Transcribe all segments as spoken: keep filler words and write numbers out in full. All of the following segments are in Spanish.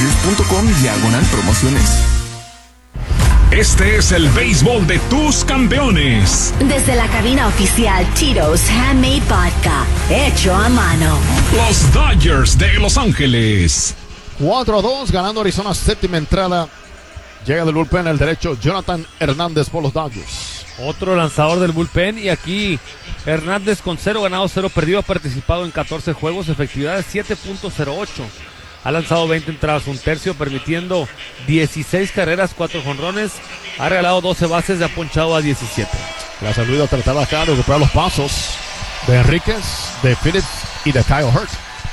Dodgers.com diagonal promociones. Este es el béisbol de tus campeones. Desde la cabina oficial Tito's Handmade Vodka, hecho a mano. Los Dodgers de Los Ángeles. cuatro a dos, ganando Arizona, séptima entrada. Llega del bullpen el derecho Jonathan Hernández por los Dodgers. Otro lanzador del bullpen, y aquí Hernández con cero ganados, cero perdidos, ha participado en catorce juegos, efectividad de siete punto cero ocho. Ha lanzado veinte entradas, un tercio, permitiendo dieciséis carreras, cuatro jonrones. Ha regalado doce bases, ha ponchado a diecisiete. La salida tratada acá de recuperar los pasos de Enríquez, de Phillips y de Kyle Hurt.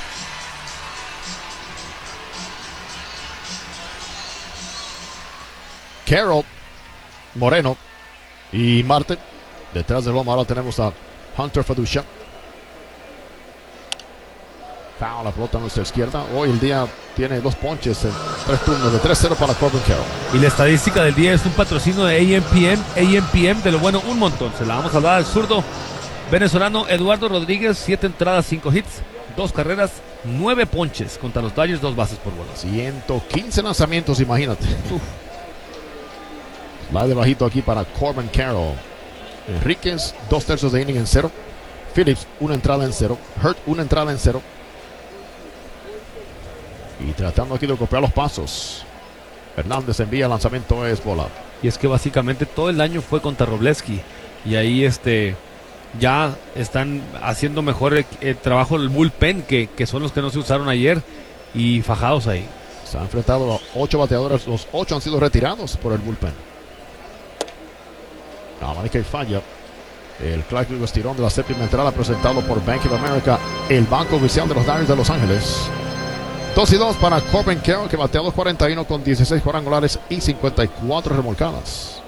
Carroll, Moreno y Marte. Detrás del loma ahora tenemos a Hunter Faducha. Foul, la pelota a nuestra izquierda. Hoy el día tiene dos ponches en tres turnos de tres cero para Corbin Carroll. Y la estadística del día es un patrocinio de A M P M. A M P M, de lo bueno, un montón. Se la vamos a dar al zurdo venezolano Eduardo Rodríguez. Siete entradas, cinco hits, dos carreras, nueve ponches. Contra los Dodgers, dos bases por bolas. ciento quince lanzamientos, imagínate. Uf. Va de bajito aquí para Corbin Carroll. Enríquez, dos tercios de inning en cero. Phillips, una entrada en cero. Hurt, una entrada en cero. Y tratando aquí de recuperar los pasos. Hernández envía, el lanzamiento es bola. Y es que básicamente todo el año fue contra Robleski. Y ahí este ya están haciendo mejor el, el trabajo del bullpen, que, que son los que no se usaron ayer. Y fajados ahí. Se han enfrentado a ocho bateadores. Los ocho han sido retirados por el bullpen. La manica y falla. El clásico estirón de la séptima entrada presentado por Bank of America, el banco oficial de los Dodgers de Los Ángeles. dos y dos para Corbin Carroll, que bateó dos cuarenta y uno con dieciséis cuadrangulares y cincuenta y cuatro remolcadas.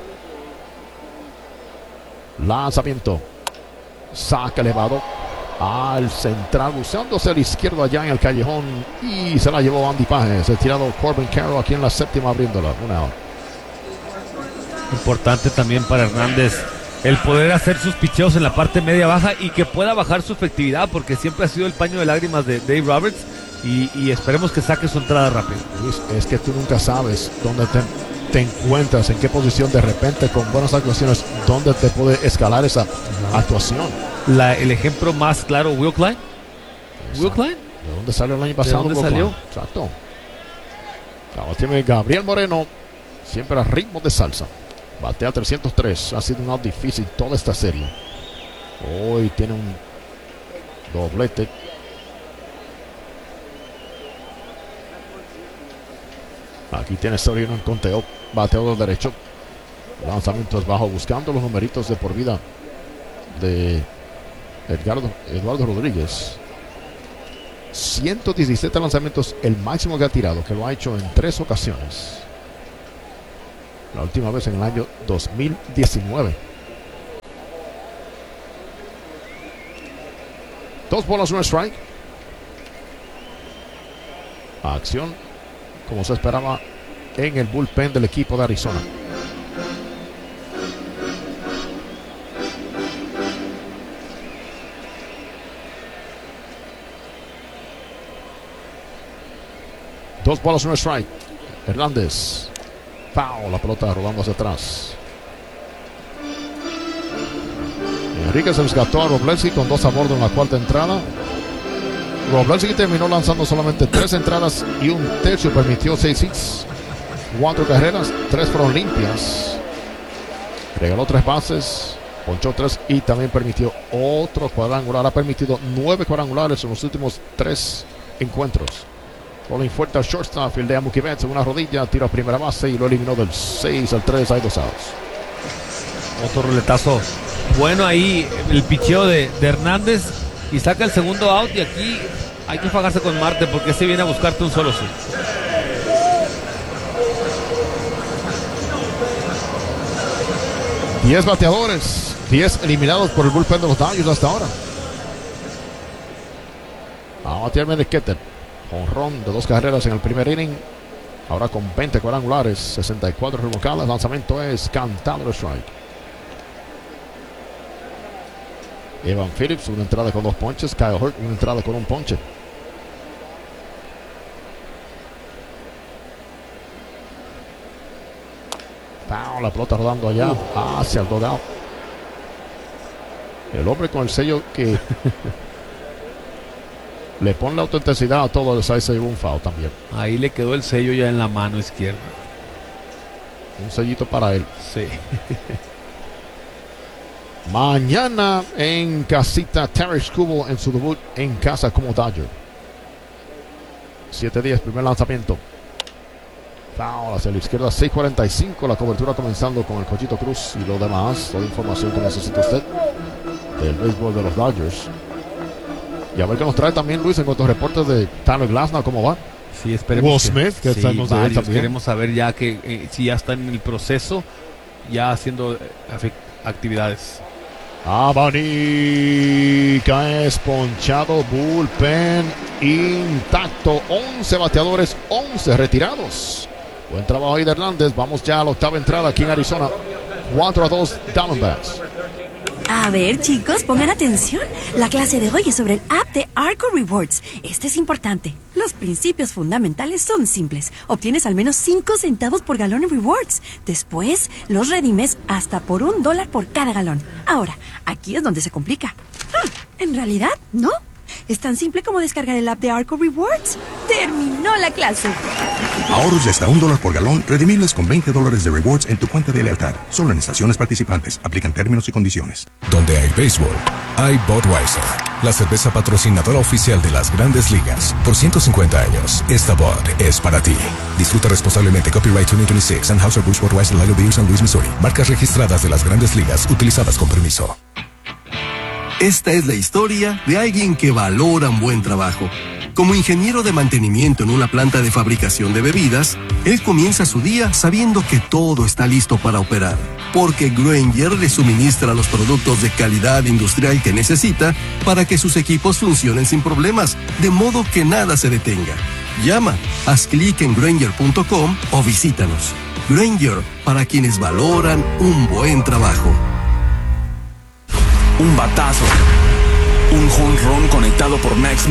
Lanzamiento. Saca elevado al central, usándose el izquierdo allá en el callejón, y se la llevó Andy Pages. Retirado Corbin Carroll aquí en la séptima, abriéndola. Una out. Importante también para Hernández el poder hacer sus picheos en la parte media baja y que pueda bajar su efectividad, porque siempre ha sido el paño de lágrimas de Dave Roberts. Y, y esperemos que saque su entrada rápido. Luis, es que tú nunca sabes dónde te, te encuentras, en qué posición de repente con buenas actuaciones, dónde te puede escalar esa no. actuación. La, el ejemplo más claro, Will Klein. Will Klein. ¿De dónde salió el año pasado? ¿De dónde salió? Klein? Exacto. Ahora tiene Gabriel Moreno, siempre a ritmo de salsa. Batea trescientos tres. Ha sido un out difícil toda esta serie. Hoy tiene un doblete. Aquí tiene Sorino en conteo. Bateador derecho. Lanzamientos bajo, buscando los numeritos de por vida de Edgardo, Eduardo Rodríguez. ciento diecisiete lanzamientos, el máximo que ha tirado, que lo ha hecho en tres ocasiones. La última vez en el año dos mil diecinueve. Dos bolas, un strike. Acción como se esperaba en el bullpen del equipo de Arizona. Dos bolas, un strike. Hernández. Foul, la pelota rodando hacia atrás. Enríquez se rescató a Robleski con dos a bordo en la cuarta entrada. Robleski terminó lanzando solamente tres entradas y un tercio, permitió seis hits, cuatro carreras, tres fueron limpias. Regaló tres bases, ponchó tres y también permitió otro cuadrangular. Ha permitido nueve cuadrangulares en los últimos tres encuentros. Rolling fuerte al shortstop, fildea Mookie Betts en una rodilla, tira a primera base y lo eliminó del seis al tres. Hay dos outs. Otro roletazo bueno ahí, el picheo de, de Hernández, y saca el segundo out. Y aquí hay que fajarse con Marte, porque este viene a buscarte un solo sí. diez bateadores, diez eliminados por el bullpen de los Dodgers hasta ahora. A batearme de Keter. Jonrón de dos carreras en el primer inning. Ahora con veinte cuadrangulares, sesenta y cuatro remolcadas. Lanzamiento es cantado de strike. Evan Phillips, una entrada con dos ponches. Kyle Hurt, una entrada con un ponche. Foul, la pelota rodando allá uh. hacia el dugout. El hombre con el sello que le pone la autenticidad a todo, ahí se llevó un foul también. Ahí le quedó el sello ya en la mano izquierda. Un sellito para él. Sí. Mañana en casita, Terry Skubal en su debut en casa como Dodger. siete diez, primer lanzamiento. Foul hacia la izquierda, seis cuarenta y cinco. La cobertura comenzando con el Cochito Cruz y lo demás. Toda información que necesita usted del béisbol de los Dodgers. Y a ver qué nos trae también Luis en cuanto a reportes de Tyler Glasnow, ¿cómo va? Sí, esperemos. Will que, Smith, que sí, sabemos de él varios. también. Queremos saber ya que eh, si ya está en el proceso, ya haciendo eh, actividades. Abanica es ponchado, bullpen intacto, once bateadores, once retirados. Buen trabajo ahí de Hernández. Vamos ya a la octava entrada aquí en Arizona. cuatro a dos Diamondbacks. A ver, chicos, pongan atención. La clase de hoy es sobre el app de Arco Rewards. Este es importante. Los principios fundamentales son simples. Obtienes al menos cinco centavos por galón en rewards. Después, los redimes hasta por un dólar por cada galón. Ahora, aquí es donde se complica. Ah, en realidad, no. Es tan simple como descargar el app de Arco Rewards. ¡Terminó la clase! Ahorros de hasta un dólar por galón, redimibles con veinte dólares de rewards en tu cuenta de lealtad. Solo en estaciones participantes. Aplican términos y condiciones. Donde hay béisbol, hay Budweiser, la cerveza patrocinadora oficial de las Grandes Ligas. Por ciento cincuenta años, esta Bud es para ti. Disfruta responsablemente. Copyright dos mil veintiséis. Anheuser-Busch Budweiser Lager Beer, San Luis, Missouri. Marcas registradas de las Grandes Ligas, utilizadas con permiso. Esta es la historia de alguien que valora un buen trabajo. Como ingeniero de mantenimiento en una planta de fabricación de bebidas, él comienza su día sabiendo que todo está listo para operar, porque Grainger le suministra los productos de calidad industrial que necesita para que sus equipos funcionen sin problemas, de modo que nada se detenga. Llama, haz clic en Grainger punto com o visítanos. Grainger, para quienes valoran un buen trabajo. Un batazo, un jonrón conectado por Max